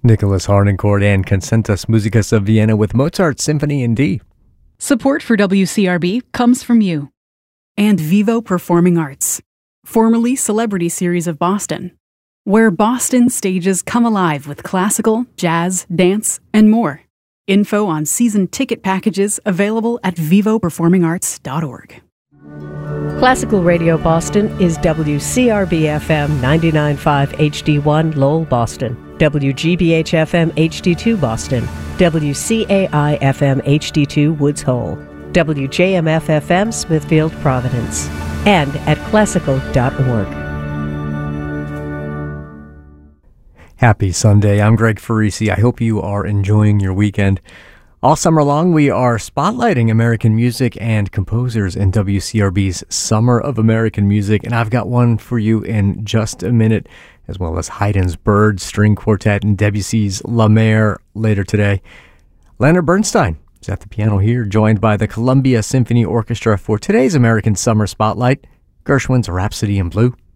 Nicholas Harnoncourt and Concertas Musicas of Vienna with Mozart Symphony in D. Support for WCRB comes from you. And Vivo Performing Arts, formerly Celebrity Series of Boston, where Boston stages come alive with classical, jazz, dance, and more. Info on season ticket packages available at vivoperformingarts.org. Classical Radio Boston is WCRB-FM 99.5 HD1 Lowell, Boston, WGBH-FM HD2 Boston, WCAI-FM HD2 Woods Hole, WJMF-FM Smithfield, Providence, and at classical.org. Happy Sunday. I'm Greg Farisi. I hope you are enjoying your weekend. All summer long, we are spotlighting American music and composers in WCRB's Summer of American Music, and I've got one for you in just a minute, as well as Haydn's Bird String Quartet and Debussy's La Mer later today. Leonard Bernstein is at the piano here, joined by the Columbia Symphony Orchestra for today's American Summer Spotlight, Gershwin's Rhapsody in Blue.